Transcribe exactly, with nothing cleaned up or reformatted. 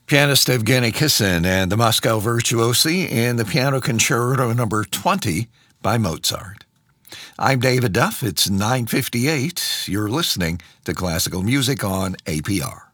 Pianist Evgeny Kissin and the Moscow Virtuosi in the Piano Concerto number twenty by Mozart. I'm David Duff. It's nine fifty-eight. You're listening to Classical Music on A P R.